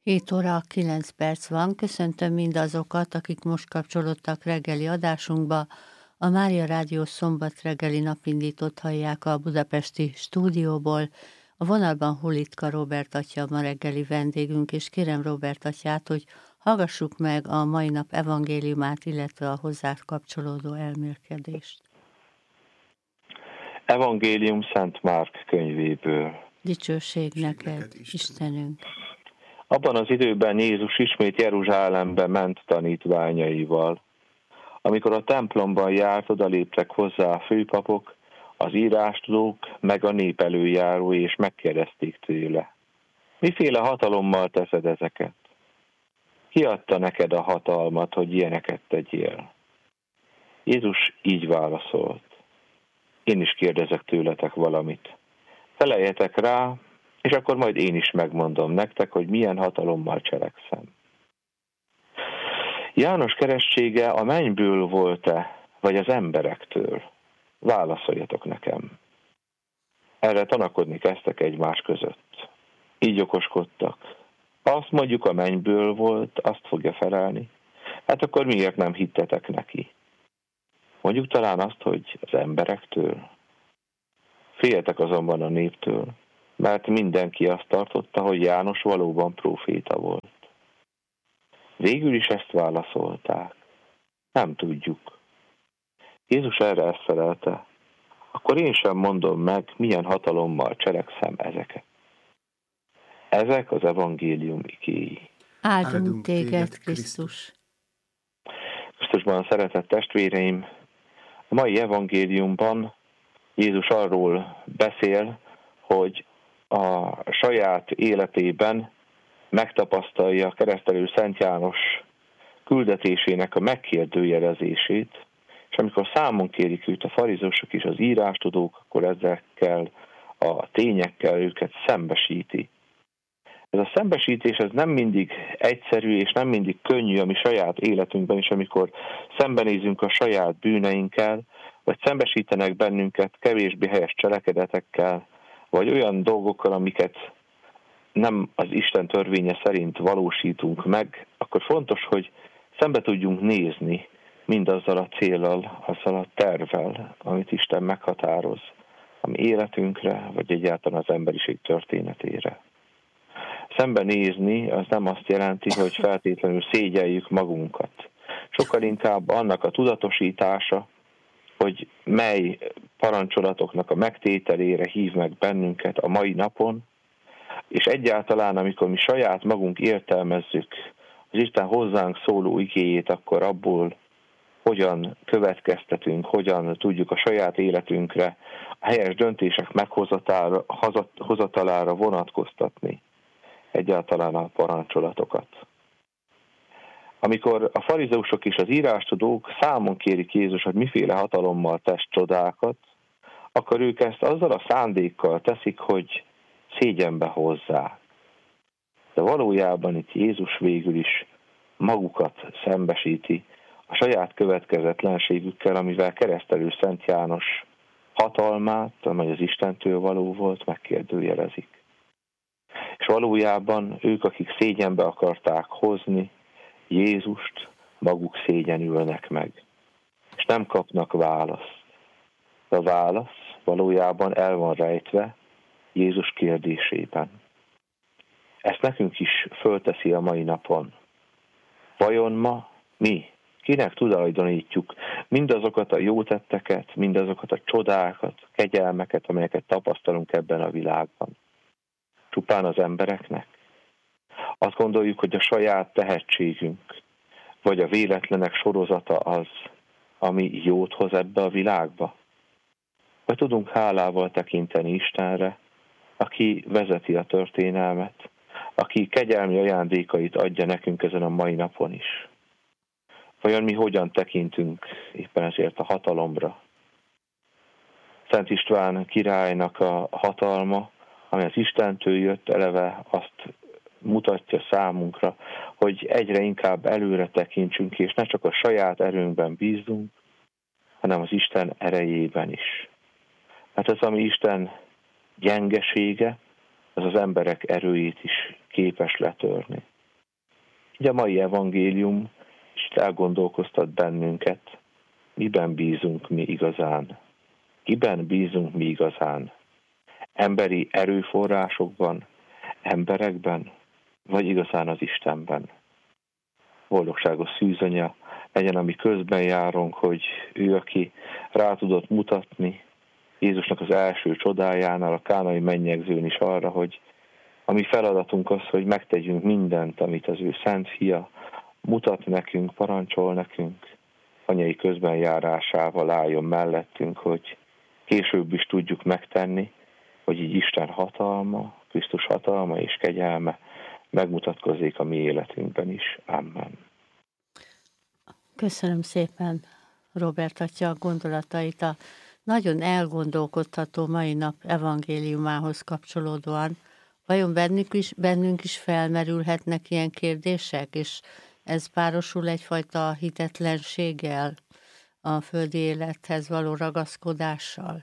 7 óra 9 perc van. Köszöntöm mindazokat, akik most kapcsolódtak reggeli adásunkba. A Mária Rádió szombat reggeli napindítót hallják a budapesti stúdióból. A vonalban Hulitka Róbert atya ma reggeli vendégünk, és kérem Róbert atyát, hogy hallgassuk meg a mai nap evangéliumát, illetve a hozzá kapcsolódó elmélkedést. Evangélium Szent Márk könyvéből. Dicsőség neked, Istenünk! Abban az időben Jézus ismét Jeruzsálembe ment tanítványaival. Amikor a templomban járt, odaléptek hozzá a főpapok, az írástudók, meg a nép előjárói, és megkérdezték tőle: miféle hatalommal teszed ezeket? Ki adta neked a hatalmat, hogy ilyeneket tegyél? Jézus így válaszolt: én is kérdezek tőletek valamit. Feleljetek rá, és akkor majd én is megmondom nektek, hogy milyen hatalommal cselekszem. János keresztsége a mennyből volt-e, vagy az emberektől? Válaszoljatok nekem. Erre tanakodni kezdtek egymás között. Így okoskodtak. Ha azt mondjuk, a mennyből volt, azt fogja felelni. Hát akkor miért nem hittetek neki? Mondjuk talán azt, hogy az emberektől? Féltek azonban a néptől, mert mindenki azt tartotta, hogy János valóban próféta volt. Végül is ezt válaszolták: nem tudjuk. Jézus erre ezt felelte: akkor én sem mondom meg, milyen hatalommal cselekszem ezeket. Ezek az evangélium igéi. Áldunk téged, Krisztus! Krisztusban szeretett testvéreim, a mai evangéliumban Jézus arról beszél, hogy a saját életében megtapasztalja a keresztelő Szent János küldetésének a megkérdőjelezését, és amikor számon kérik őt a farizeusok és az írástudók, akkor ezekkel a tényekkel őket szembesíti. Ez a szembesítés ez nem mindig egyszerű és nem mindig könnyű a mi saját életünkben is, amikor szembenézünk a saját bűneinkkel, vagy szembesítenek bennünket kevésbé helyes cselekedetekkel, vagy olyan dolgokkal, amiket nem az Isten törvénye szerint valósítunk meg, akkor fontos, hogy szembe tudjunk nézni mindazzal a céllal, azzal a tervvel, amit Isten meghatároz a mi életünkre, vagy egyáltalán az emberiség történetére. Szembenézni az nem azt jelenti, hogy feltétlenül szégyeljük magunkat. Sokkal inkább annak a tudatosítása, hogy mely parancsolatoknak a megtételére hív meg bennünket a mai napon, és egyáltalán, amikor mi saját magunk értelmezzük az Isten hozzánk szóló igéjét, akkor abból hogyan következtetünk, hogyan tudjuk a saját életünkre, a helyes döntések meghozatalára vonatkoztatni egyáltalán a parancsolatokat. Amikor a farizeusok és az írástudók számon kérik Jézus, hogy miféle hatalommal tesz csodákat, akkor ők ezt azzal a szándékkal teszik, hogy szégyenbe hozzák. De valójában itt Jézus végül is magukat szembesíti a saját következetlenségükkel, amivel keresztelő Szent János hatalmát, amely az Istentől való volt, megkérdőjelezik. És valójában ők, akik szégyenbe akarták hozni Jézust, maguk szégyenülnek meg, és nem kapnak választ. A válasz valójában el van rejtve Jézus kérdésében. Ezt nekünk is fölteszi a mai napon. Vajon ma mi, kinek tulajdonítjuk mindazokat a jó tetteket, mindazokat a csodákat, kegyelmeket, amelyeket tapasztalunk ebben a világban? Csupán az embereknek? Azt gondoljuk, hogy a saját tehetségünk, vagy a véletlenek sorozata az, ami jót hoz ebbe a világba? Vagy tudunk hálával tekinteni Istenre, aki vezeti a történelmet, aki kegyelmi ajándékait adja nekünk ezen a mai napon is? Vajon mi hogyan tekintünk éppen ezért a hatalomra? Szent István királynak a hatalma, ami az Istentől jött, eleve azt mutatja számunkra, hogy egyre inkább előre tekintsünk, és ne csak a saját erőnkben bízzunk, hanem az Isten erejében is. Hát ez, ami Isten gyengesége, az az emberek erőjét is képes letörni. hogy a mai evangélium is elgondolkoztat bennünket, miben bízunk mi igazán, kiben bízunk mi igazán, emberi erőforrásokban, emberekben, vagy igazán az Istenben. Boldogságos szűzanya legyen, ami közben járunk, hogy ő, aki rá tudott mutatni Jézusnak az első csodájánál, a kánai mennyegzőn is arra, hogy a mi feladatunk az, hogy megtegyünk mindent, amit az ő szent fia mutat nekünk, parancsol nekünk, anyai közben járásával álljon mellettünk, hogy később is tudjuk megtenni, hogy így Isten hatalma, Krisztus hatalma és kegyelme megmutatkozzék a mi életünkben is. Amen. Köszönöm szépen, Robert atya, a gondolatait a nagyon elgondolkodtató mai nap evangéliumához kapcsolódóan. Vajon bennünk is felmerülhetnek ilyen kérdések, és ez párosul egyfajta hitetlenséggel, a földi élethez való ragaszkodással?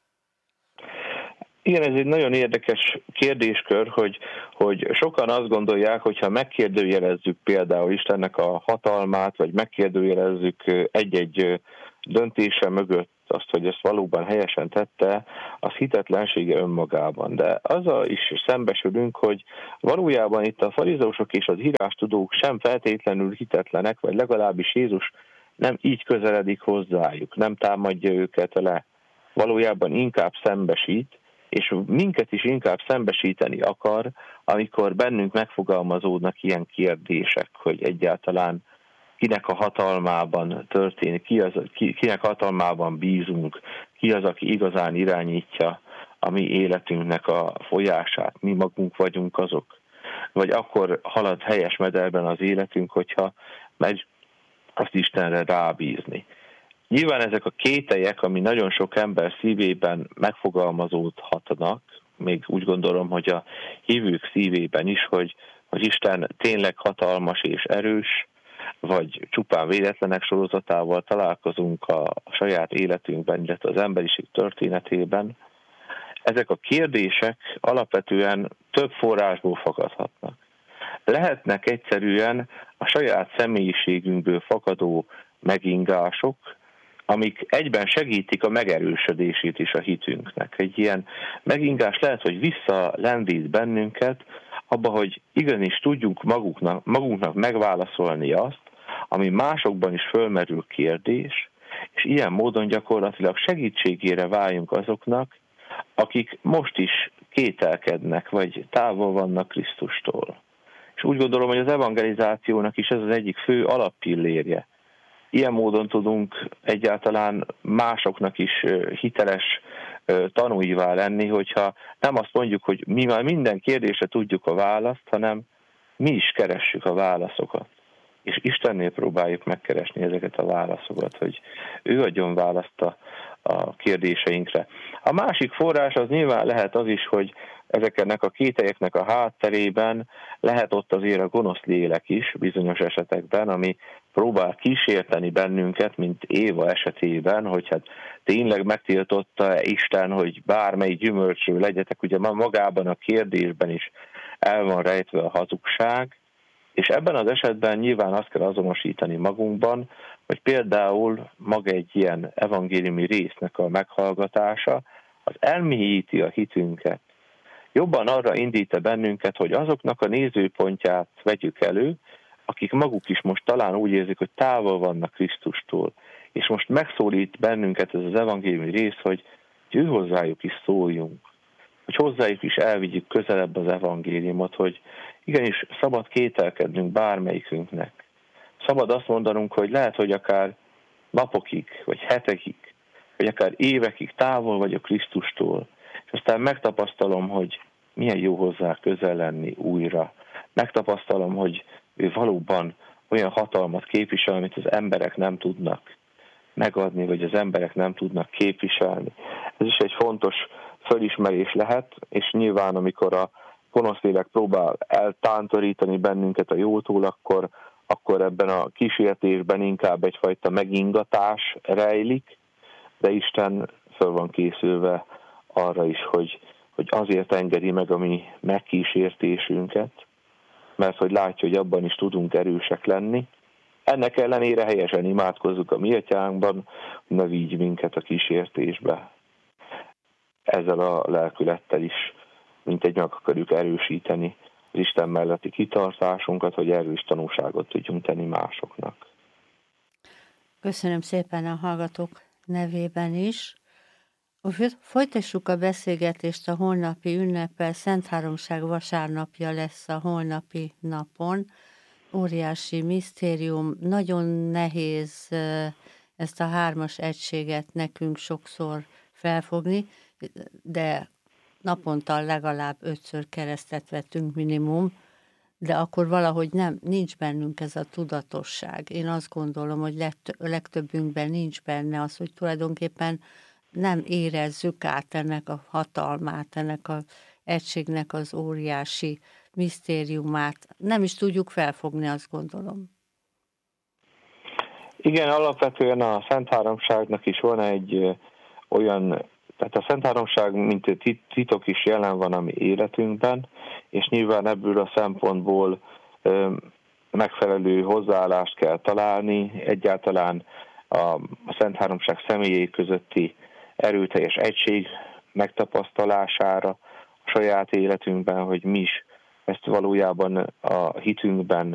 Igen, ez egy nagyon érdekes kérdéskör, hogy sokan azt gondolják, hogy ha megkérdőjelezzük például Istennek a hatalmát, vagy megkérdőjelezzük egy-egy döntése mögött azt, hogy ezt valóban helyesen tette, az hitetlensége önmagában. De azzal is szembesülünk, hogy valójában itt a farizeusok és az írástudók sem feltétlenül hitetlenek, vagy legalábbis Jézus nem így közeledik hozzájuk, nem támadja őket le. Valójában inkább szembesít, és minket is inkább szembesíteni akar, amikor bennünk megfogalmazódnak ilyen kérdések, hogy egyáltalán kinek a hatalmában történik, kinek hatalmában bízunk, ki az, aki igazán irányítja a mi életünknek a folyását, mi magunk vagyunk azok. Vagy akkor halad helyes mederben az életünk, hogyha megy azt Istenre rábízni. Nyilván ezek a kételyek, ami nagyon sok ember szívében megfogalmazódhatnak, még úgy gondolom, hogy a hívők szívében is, hogy Isten tényleg hatalmas és erős, vagy csupán véletlenek sorozatával találkozunk a saját életünkben, illetve az emberiség történetében. Ezek a kérdések alapvetően több forrásból fakadhatnak. Lehetnek egyszerűen a saját személyiségünkből fakadó megingások, amik egyben segítik a megerősödését is a hitünknek. Egy ilyen megingás lehet, hogy visszalendít bennünket abba, hogy igenis tudjunk magunknak megválaszolni azt, ami másokban is fölmerül kérdés, és ilyen módon gyakorlatilag segítségére váljunk azoknak, akik most is kételkednek, vagy távol vannak Krisztustól. És úgy gondolom, hogy az evangelizációnak is ez az egyik fő alappillérje. Ilyen módon tudunk egyáltalán másoknak is hiteles tanúivá lenni, hogyha nem azt mondjuk, hogy mi már minden kérdésre tudjuk a választ, hanem mi is keressük a válaszokat. És Istennél próbáljuk megkeresni ezeket a válaszokat, hogy ő adjon választ a kérdéseinkre. A másik forrás az nyilván lehet az is, hogy ezeknek a kételyeknek a hátterében lehet ott azért a gonosz lélek is bizonyos esetekben, ami próbál kísérteni bennünket, mint Éva esetében, hogy hát tényleg megtiltotta Isten, hogy bármely gyümölcsről legyetek, ugye magában a kérdésben is el van rejtve a hazugság, és ebben az esetben nyilván azt kell azonosítani magunkban, hogy például maga egy ilyen evangéliumi résznek a meghallgatása az elmélyíti a hitünket. Jobban arra indít bennünket, hogy azoknak a nézőpontját vegyük elő, akik maguk is most talán úgy érzik, hogy távol vannak Krisztustól. És most megszólít bennünket ez az evangéliumi rész, hogy ő hozzájuk is szóljunk, hogy hozzájuk is elvigyük közelebb az evangéliumot, hogy igenis szabad kételkednünk bármelyikünknek. Szabad azt mondanunk, hogy lehet, hogy akár napokig, vagy hetekig, vagy akár évekig távol vagyok Krisztustól, és aztán megtapasztalom, hogy milyen jó hozzá közel lenni újra. Megtapasztalom, hogy ő valóban olyan hatalmat képvisel, amit az emberek nem tudnak megadni, vagy az emberek nem tudnak képviselni. Ez is egy fontos fölismerés lehet, és nyilván amikor a gonosz lélek próbál eltántorítani bennünket a jótól, akkor ebben a kísértésben inkább egyfajta megingatás rejlik, de Isten föl van készülve arra is, hogy azért engedi meg a mi megkísértésünket, mert hogy látja, hogy abban is tudunk erősek lenni. Ennek ellenére helyesen imádkozzuk a mi atyánkban, hogy ne vigy minket a kísértésbe. Ezzel a lelkülettel is mintegy meg akarjuk erősíteni az Isten melletti kitartásunkat, hogy erről is tanúságot tudjunk tenni másoknak. Köszönöm szépen a hallgatók nevében is. Folytassuk a beszélgetést a holnapi ünneppel. Szentháromság vasárnapja lesz a holnapi napon. Óriási misztérium, nagyon nehéz ezt a hármas egységet nekünk sokszor felfogni, de naponta legalább 5-ször keresztet vettünk minimum, de akkor valahogy nincs bennünk ez a tudatosság. Én azt gondolom, hogy legtöbbünkben nincs benne az, hogy tulajdonképpen nem érezzük át ennek a hatalmát, ennek az egységnek az óriási misztériumát. Nem is tudjuk felfogni, azt gondolom. Igen, alapvetően a Szent Háromságnak is van egy olyan, tehát a Szent Háromság mint titok is jelen van a mi életünkben, és nyilván ebből a szempontból megfelelő hozzáállást kell találni, egyáltalán a Szent Háromság személyei közötti erőteljes egység megtapasztalására a saját életünkben, hogy mi is ezt valójában a hitünkben